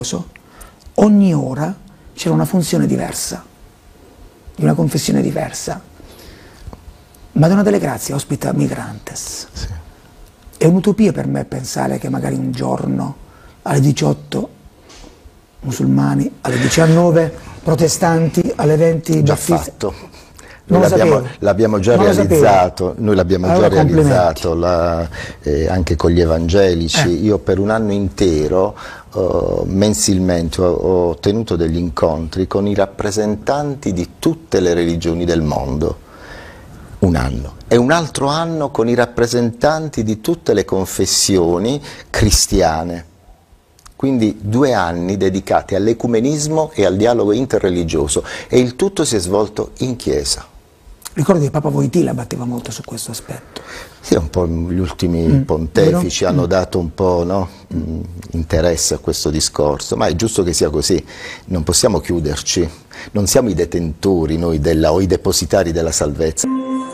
ogni ora c'era una funzione diversa, di una confessione diversa. Madonna delle Grazie ospita migrantes. Sì. È un'utopia per me pensare che magari un giorno alle 18 musulmani, alle 19 protestanti, alle 20 Già baptisti. fatto. Non L'abbiamo già Non lo realizzato, noi l'abbiamo Allora, già realizzato anche con gli evangelici. Io per un anno intero mensilmente ho tenuto degli incontri con i rappresentanti di tutte le religioni del mondo. Un anno. E un altro anno con i rappresentanti di tutte le confessioni cristiane. Quindi 2 anni dedicati all'ecumenismo e al dialogo interreligioso, e il tutto si è svolto in chiesa. Ricordo che Papa Wojtyla batteva molto su questo aspetto. Sì, un po' gli ultimi pontefici hanno dato un po', no, interesse a questo discorso, ma è giusto che sia così, non possiamo chiuderci, non siamo i detentori noi o i depositari della salvezza.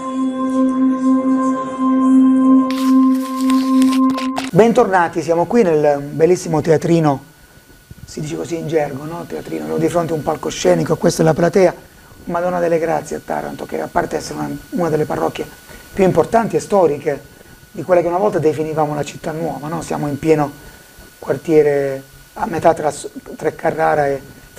Bentornati, siamo qui nel bellissimo teatrino, si dice così in gergo, no? Teatrino, abbiamo di fronte un palcoscenico, questa è la platea, Madonna delle Grazie a Taranto, che a parte essere una delle parrocchie più importanti e storiche di quelle che una volta definivamo la città nuova, no? Siamo in pieno quartiere a metà tra Carrara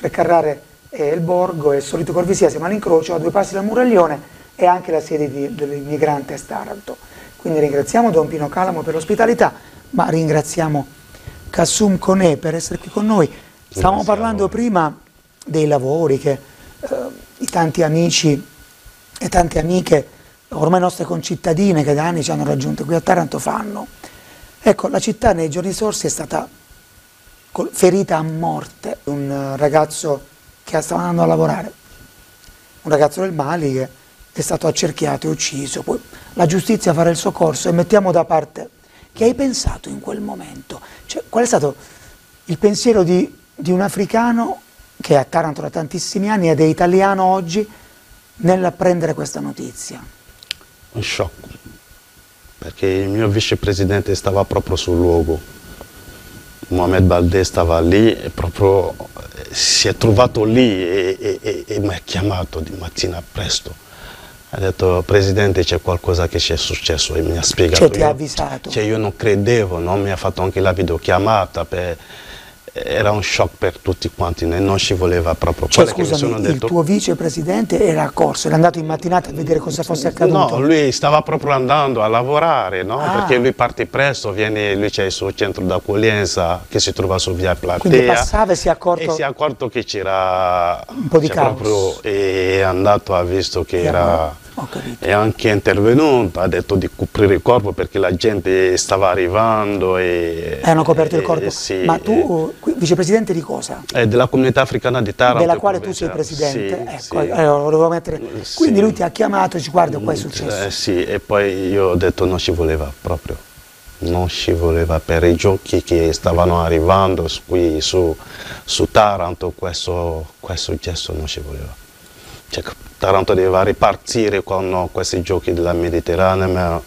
e il Borgo e Solito Corvisia, siamo all'incrocio, a 2 passi dal Muraglione, e anche la sede dell'Immigrantes Taranto. Quindi ringraziamo Don Pino Calamo per l'ospitalità, ma ringraziamo Kassum Konè per essere qui con noi. Stavamo parlando prima dei lavori che i tanti amici e tante amiche, ormai nostre concittadine che da anni ci hanno raggiunto qui a Taranto, fanno. Ecco, la città nei giorni scorsi è stata ferita a morte. Un ragazzo che stava andando a lavorare, un ragazzo del Mali che è stato accerchiato e ucciso. Poi la giustizia farà il suo corso, e mettiamo da parte. Che hai pensato in quel momento? Cioè, qual è stato il pensiero di un africano che è a Taranto da tantissimi anni ed è italiano oggi nell'apprendere questa notizia? Un shock, perché il mio vicepresidente stava proprio sul luogo. Mohamed Baldé stava lì e proprio si è trovato lì e mi ha chiamato di mattina presto. Ha detto: Presidente, c'è qualcosa che ci è successo, e mi ha spiegato. Cioè ti ha avvisato? Cioè, io non credevo, no? Mi ha fatto anche la videochiamata, era un shock per tutti quanti, non ci voleva proprio. Cioè, scusami, il tuo vicepresidente era a corso, era andato in mattinata a vedere cosa fosse accaduto? No, lui stava proprio andando a lavorare, no? Perché lui parte presto, lui c'è il suo centro d'accoglienza che si trova su via Platea. Quindi passava e si è accorto? E si è accorto che c'era un po' di caos. Proprio, è andato, ha visto che era... È anche intervenuto, ha detto di coprire il corpo perché la gente stava arrivando e... Hanno coperto il corpo. Sì, ma tu, vicepresidente di cosa? Della comunità africana di Taranto. Della quale tu sei presidente? Sì, ecco, sì. Allora, volevo mettere... Quindi lui ti ha chiamato e dice: guarda, qua è successo. Sì, e poi io ho detto non ci voleva proprio. Non ci voleva per i giochi che stavano arrivando qui su Taranto, questo gesto non ci voleva. Cioè, Taranto doveva ripartire con questi giochi della Mediterranea, ma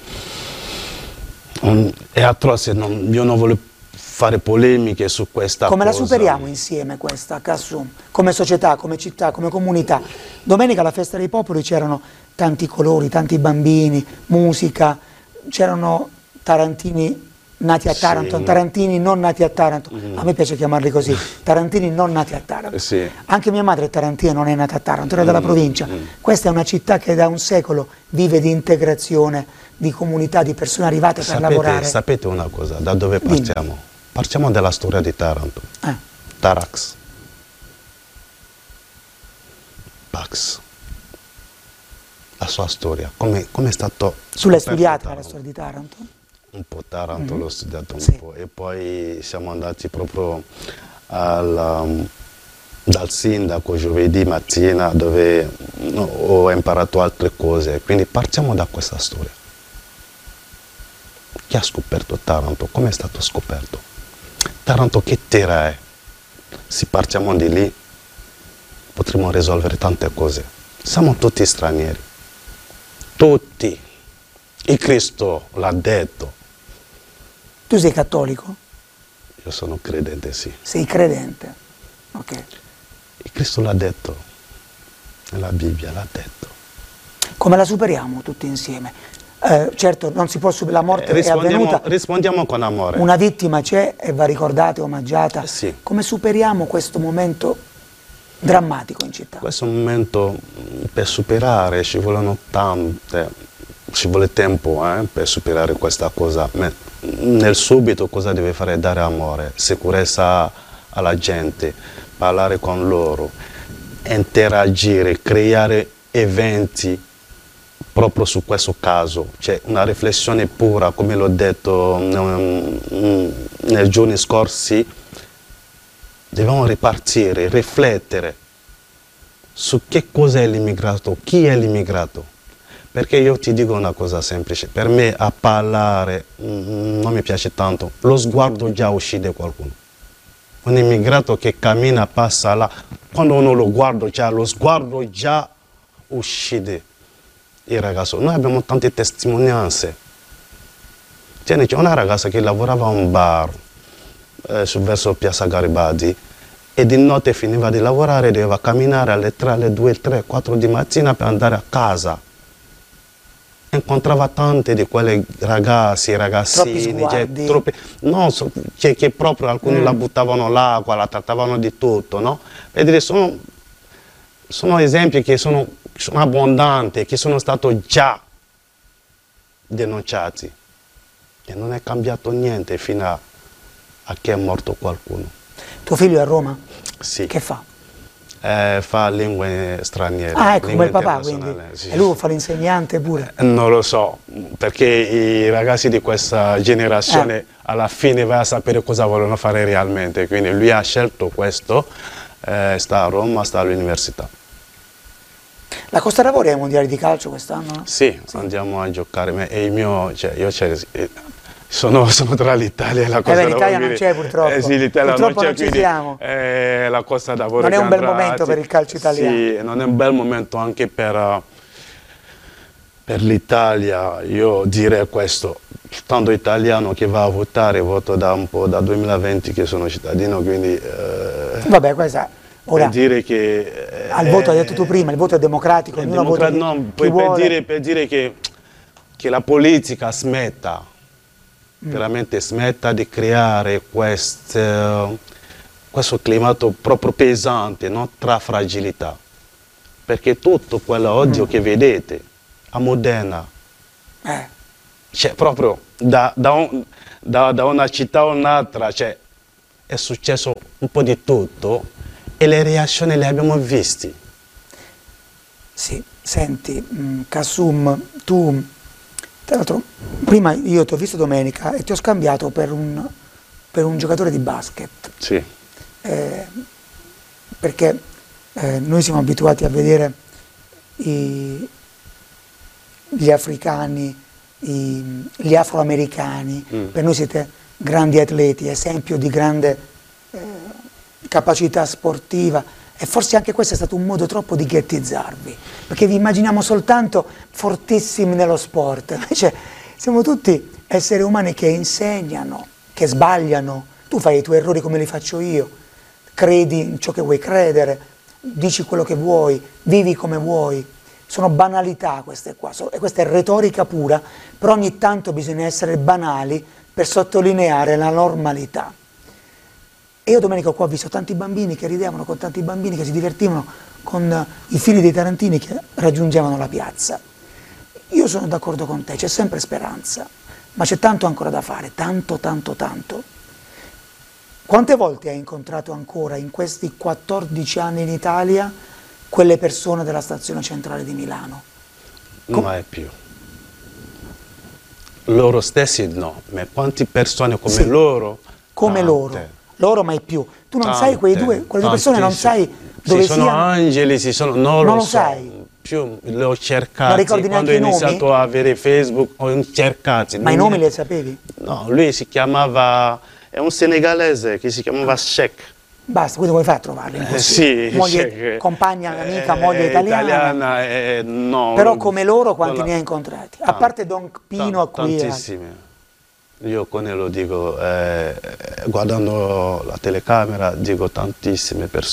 è atroce, io non voglio fare polemiche su questa Come cosa. la superiamo insieme questa, Kassum? Come società, come città, come comunità? Domenica alla Festa dei Popoli c'erano tanti colori, tanti bambini, musica, c'erano tarantini nati a Taranto, sì. Tarantini non nati a Taranto, a me piace chiamarli così, tarantini non nati a Taranto. Sì. Anche mia madre è tarantina, non è nata a Taranto, era della provincia. Questa è una città che da un secolo vive di integrazione, di comunità, di persone arrivate per lavorare. Sapete una cosa, da dove partiamo? Dimmi. Partiamo dalla storia di Taranto. Tarax. Pax. La sua storia, come è stato... Tu l'hai studiata la storia di Taranto? Un po' Taranto l'ho studiato un po', e poi siamo andati proprio dal sindaco giovedì mattina, dove ho imparato altre cose, quindi partiamo da questa storia. Chi ha scoperto Taranto? Come è stato scoperto? Taranto che terra è? Se partiamo di lì potremo risolvere tante cose. Siamo tutti stranieri, tutti. Il Cristo l'ha detto. Tu sei cattolico? Io sono credente, sì. Sei credente? Ok. E Cristo l'ha detto, nella Bibbia l'ha detto. Come la superiamo tutti insieme? Certo, non si può la morte è avvenuta. Rispondiamo con amore. Una vittima c'è e va ricordata e omaggiata. Sì. Come superiamo questo momento drammatico in città? Questo momento per superare ci vogliono ci vuole tempo per superare questa cosa. Nel subito cosa deve fare? Dare amore, sicurezza alla gente, parlare con loro, interagire, creare eventi proprio su questo caso, cioè una riflessione pura, come l'ho detto nei giorni scorsi. Dobbiamo ripartire, riflettere su che cosa è l'immigrato, chi è l'immigrato. Perché io ti dico una cosa semplice, per me a parlare non mi piace tanto, lo sguardo già uccide qualcuno. Un immigrato che cammina, passa là, quando uno lo guarda già, lo sguardo già uccide il ragazzo. Noi abbiamo tante testimonianze. C'è una ragazza che lavorava a un bar verso Piazza Garibaldi e di notte finiva di lavorare, doveva camminare alle 3, alle 2, 3, 4 di mattina per andare a casa. Incontrava tante di quelle ragazzi, ragazzini, che proprio alcuni la buttavano l'acqua, la trattavano di tutto, no? Per dire, sono esempi che sono abbondanti, che sono stati già denunciati e non è cambiato niente fino a che è morto qualcuno. Tuo figlio è a Roma? Sì. Che fa? Fa lingue straniere. Ah, ecco, come il papà, internazionali, quindi. sì. E lui fa l'insegnante pure? Non lo so, perché i ragazzi di questa generazione alla fine vai a sapere cosa vogliono fare realmente, quindi lui ha scelto questo, sta a Roma, sta all'università. La Costa d'Avorio è ai mondiali di calcio quest'anno? Sì, andiamo a giocare, e il mio, cioè, io sono tra l'Italia e la Costa d'Avorio. L'Italia non c'è purtroppo. Sì, l'Italia purtroppo non c'è, ci siamo. La Costa d'Avorio. Non è un bel momento per il calcio italiano. Sì, non è un bel momento anche per l'Italia. Io direi questo, tanto italiano che va a votare, voto da 2020 che sono cittadino, quindi... Vabbè, questa... Ora, per dire che... al voto, hai detto tu prima, il voto è democratico, ognuno vota per dire che la politica smetta, veramente smetta di creare questo climato proprio pesante, no? Tra fragilità. Perché tutto quell'odio che vedete a Modena, cioè proprio da una città a un'altra, cioè, è successo un po' di tutto e le reazioni le abbiamo viste. Sì, senti, Kasum, tu... Tra l'altro, prima io ti ho visto domenica e ti ho scambiato per un giocatore di basket. Sì. Perché noi siamo abituati a vedere gli africani, gli afroamericani, per noi siete grandi atleti, esempio di grande capacità sportiva. E forse anche questo è stato un modo troppo di ghettizzarvi, perché vi immaginiamo soltanto fortissimi nello sport, invece siamo tutti esseri umani che insegnano, che sbagliano, tu fai i tuoi errori come li faccio io, credi in ciò che vuoi credere, dici quello che vuoi, vivi come vuoi, sono banalità queste qua, e questa è retorica pura, però ogni tanto bisogna essere banali per sottolineare la normalità. E io domenica qua ho visto tanti bambini che ridevano, con tanti bambini che si divertivano con i figli dei tarantini che raggiungevano la piazza. Io sono d'accordo con te, c'è sempre speranza, ma c'è tanto ancora da fare, tanto, tanto, tanto. Quante volte hai incontrato ancora in questi 14 anni in Italia quelle persone della stazione centrale di Milano? Mai più. Loro stessi no, ma quante persone come loro? Come tante. Loro mai più. Tu non sai quelle due persone, non sai dove sono siano. Angeli, non lo so. Sai. Più li ho cercati. Non ricordi quando ho iniziato a avere Facebook ho cercati. Ma i nomi li sapevi? No, lui si chiamava, è un senegalese che si chiamava Sheikh. Basta, quindi come fai a trovarli? Sì, moglie, compagna, amica, moglie italiana. No. Però come loro quanti ne hai incontrati? A parte Don Pino a cui... Tantissimi. Io con lo dico, guardando la telecamera, dico tantissime persone.